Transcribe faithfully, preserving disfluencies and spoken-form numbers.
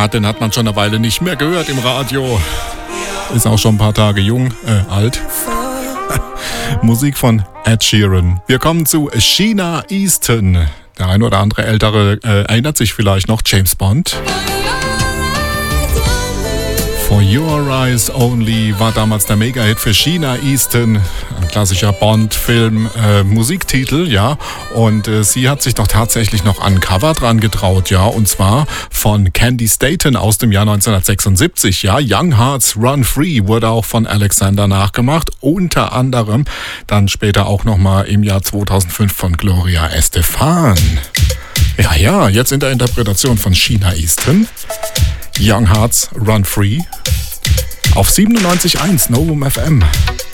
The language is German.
Ja, den hat man schon eine Weile nicht mehr gehört im Radio. Ist auch schon ein paar Tage jung, äh, alt. Musik von Ed Sheeran. Wir kommen zu Sheena Easton. Der ein oder andere Ältere äh, erinnert sich vielleicht noch, James Bond. For Your Eyes Only war damals der Mega-Hit für Sheena Easton. Ein klassischer Bond-Film, äh, Musiktitel, ja. Und äh, sie hat sich doch tatsächlich noch an ein Cover dran getraut, ja. Und zwar von Candy Staton aus dem Jahr neunzehnhundertsechsundsiebzig, ja. Young Hearts Run Free wurde auch von Alexander nachgemacht. Unter anderem dann später auch nochmal im Jahr zweitausendfünf von Gloria Estefan. Ja, ja, jetzt in der Interpretation von Sheena Easton. Young Hearts Run Free auf siebenundneunzig Komma eins Novum F M.